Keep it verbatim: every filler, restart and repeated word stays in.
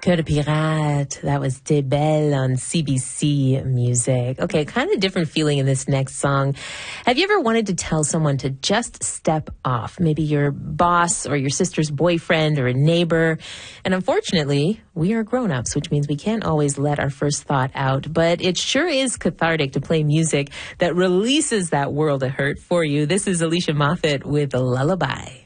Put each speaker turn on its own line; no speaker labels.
Cœur de Pirate. That was T'es Belle on C B C Music. Okay, kind of different feeling in this next song. Have you ever wanted to tell someone to just step off? Maybe your boss or your sister's boyfriend or a neighbor. And unfortunately, we are grown-ups, which means we can't always let our first thought out. But it sure is cathartic to play music that releases that world of hurt for you. This is Alicia Moffett with Lullaby.